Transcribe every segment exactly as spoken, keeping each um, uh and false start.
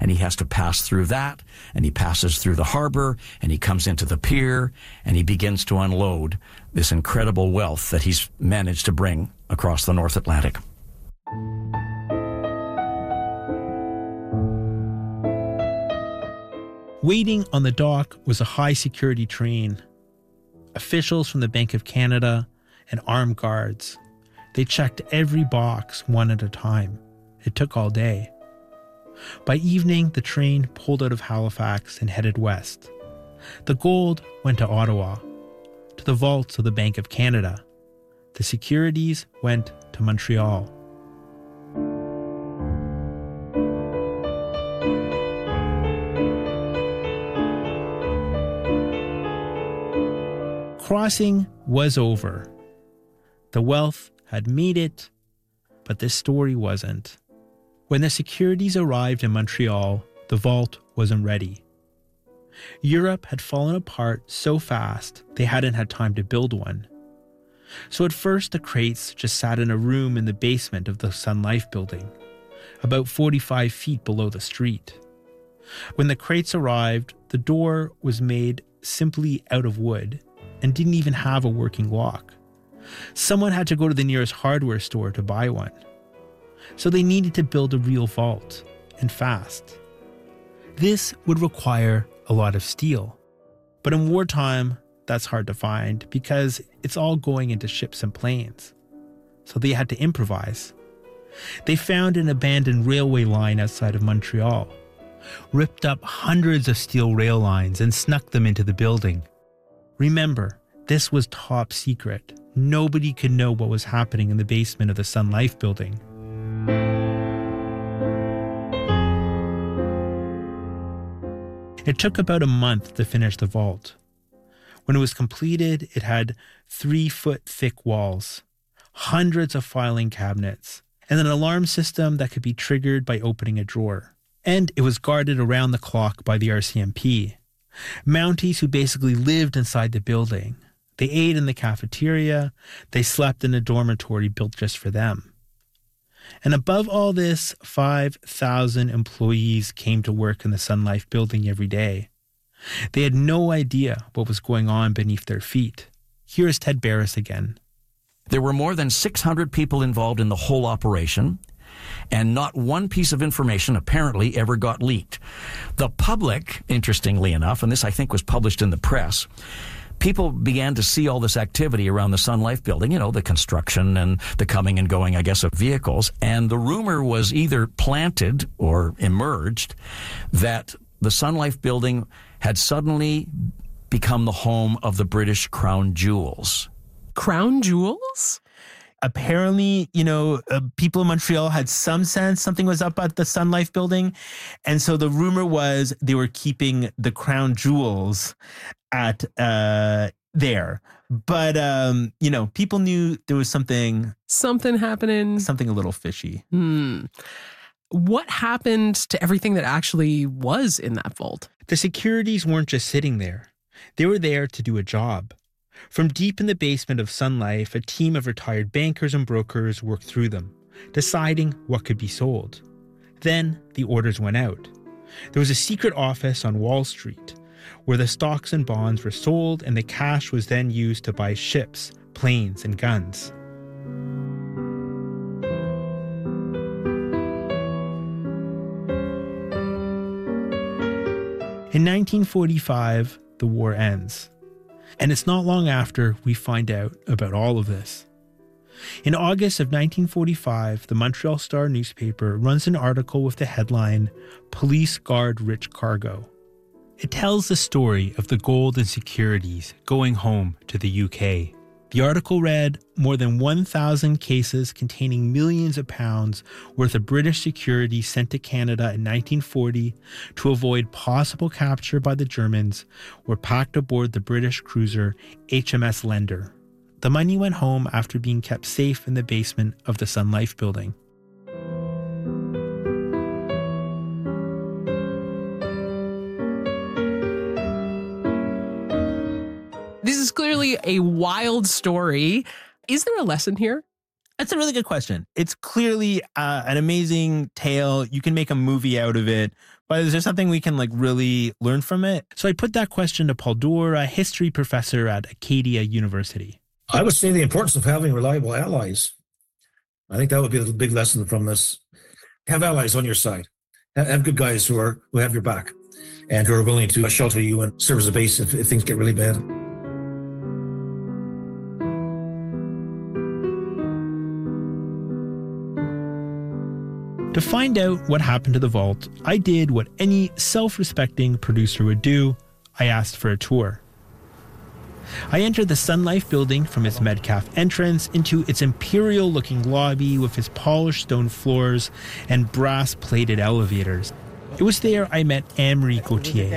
and he has to pass through that, and he passes through the harbor, and he comes into the pier, and he begins to unload this incredible wealth that he's managed to bring across the North Atlantic. Waiting on the dock was a high-security train. Officials from the Bank of Canada and armed guards. They checked every box one at a time. It took all day. By evening, the train pulled out of Halifax and headed west. The gold went to Ottawa, to the vaults of the Bank of Canada. The securities went to Montreal. Crossing was over. The wealth had made it, but this story wasn't. When the securities arrived in Montreal, the vault wasn't ready. Europe had fallen apart so fast they hadn't had time to build one. So at first the crates just sat in a room in the basement of the Sun Life building, about forty-five feet below the street. When the crates arrived, the door was made simply out of wood and didn't even have a working lock. Someone had to go to the nearest hardware store to buy one. So they needed to build a real vault, and fast. This would require a lot of steel. But in wartime, that's hard to find because it's all going into ships and planes. So they had to improvise. They found an abandoned railway line outside of Montreal, ripped up hundreds of steel rail lines and snuck them into the building. Remember, this was top secret. Nobody could know what was happening in the basement of the Sun Life building. It took about a month to finish the vault. When it was completed, it had three-foot thick walls, hundreds of filing cabinets, and an alarm system that could be triggered by opening a drawer. And it was guarded around the clock by the R C M P. Mounties who basically lived inside the building. They ate in the cafeteria. They slept in a dormitory built just for them. And above all this, five thousand employees came to work in the Sun Life building every day. They had no idea what was going on beneath their feet. Here's Ted Barris again. There were more than six hundred people involved in the whole operation, and not one piece of information apparently ever got leaked. The public, interestingly enough, and this I think was published in the press, people began to see all this activity around the Sun Life building, you know, the construction and the coming and going, I guess, of vehicles. And the rumor was either planted or emerged that the Sun Life building had suddenly become the home of the British Crown Jewels. Crown Jewels? Apparently, you know, uh, people in Montreal had some sense something was up at the Sun Life building. And so the rumor was they were keeping the crown jewels at uh, there. But, um, you know, people knew there was something... Something happening. Something a little fishy. Hmm. What happened to everything that actually was in that vault? The securities weren't just sitting there. They were there to do a job. From deep in the basement of Sun Life, a team of retired bankers and brokers worked through them, deciding what could be sold. Then the orders went out. There was a secret office on Wall Street where the stocks and bonds were sold and the cash was then used to buy ships, planes, and guns. In nineteen forty-five, the war ends. And it's not long after we find out about all of this. In August of nineteen forty-five, the Montreal Star newspaper runs an article with the headline, "Police Guard Rich Cargo." It tells the story of the gold and securities going home to the U K. The article read, more than one thousand cases containing millions of pounds worth of British securities sent to Canada in nineteen forty to avoid possible capture by the Germans were packed aboard the British cruiser H M S Lender. The money went home after being kept safe in the basement of the Sun Life building. This is clearly a wild story. Is there a lesson here? That's a really good question. It's clearly uh, an amazing tale. You can make a movie out of it, but is there something we can like really learn from it? So I put that question to Paul Doerr, a history professor at Acadia University. I would say the importance of having reliable allies. I think that would be the big lesson from this. Have allies on your side. Have, have good guys who are who have your back and who are willing to shelter you and serve as a base if, if things get really bad. To find out what happened to the vault, I did what any self-respecting producer would do. I asked for a tour. I entered the Sun Life building from its Metcalfe entrance into its imperial-looking lobby with its polished stone floors and brass-plated elevators. It was there I met Anne-Marie Gauthier,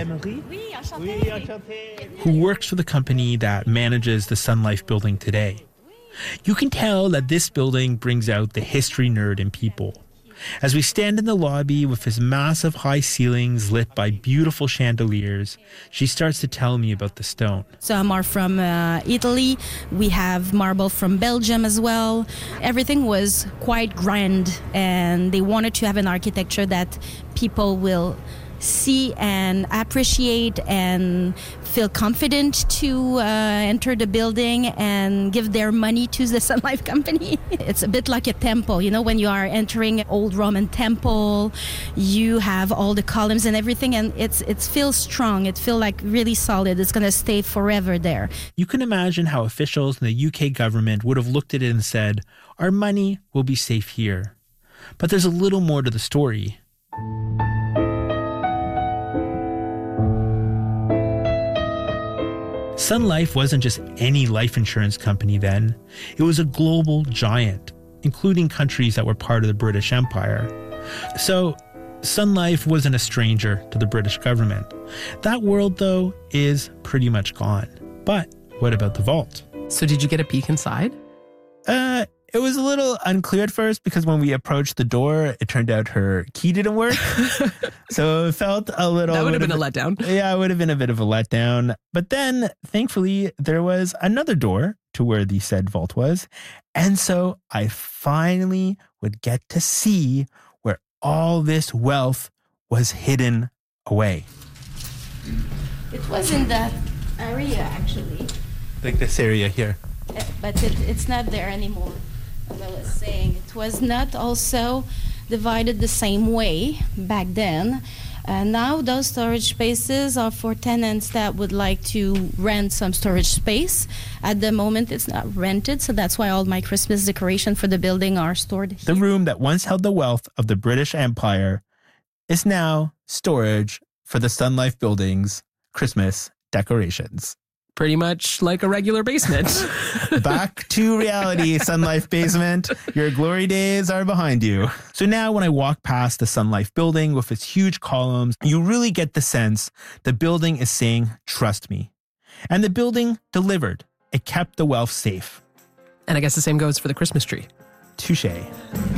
who works for the company that manages the Sun Life building today. You can tell that this building brings out the history nerd in people. As we stand in the lobby with its massive high ceilings lit by beautiful chandeliers, she starts to tell me about the stone. Some are from uh, Italy. We have marble from Belgium as well. Everything was quite grand, and they wanted to have an architecture that people will see and appreciate and feel confident to uh, enter the building and give their money to the Sun Life company. It's a bit like a temple, you know, when you are entering an old Roman temple, you have all the columns and everything, and it's it feels strong. It feels like really solid. It's going to stay forever there. You can imagine how officials in the U K government would have looked at it and said, our money will be safe here. But there's a little more to the story. Sun Life wasn't just any life insurance company then. It was a global giant, including countries that were part of the British Empire. So, Sun Life wasn't a stranger to the British government. That world, though, is pretty much gone. But what about the vault? So did you get a peek inside? Uh, it was a little unclear at first because when we approached the door, it turned out her key didn't work. So it felt a little... That would have been a a letdown. Yeah, it would have been a bit of a letdown. But then, thankfully, there was another door to where the said vault was. And so I finally would get to see where all this wealth was hidden away. It was in that area, actually. Like this area here. But it, it's not there anymore. As I was saying, it was not also divided the same way back then. Uh, now those storage spaces are for tenants that would like to rent some storage space. At the moment, it's not rented, so that's why all my Christmas decoration for the building are stored here. The room that once held the wealth of the British Empire is now storage for the Sun Life building's Christmas decorations. Pretty much like a regular basement. Back to reality, Sun Life basement. Your glory days are behind you. So now when I walk past the Sun Life building with its huge columns, you really get the sense the building is saying, trust me. And the building delivered. It kept the wealth safe. And I guess the same goes for the Christmas tree. Touché.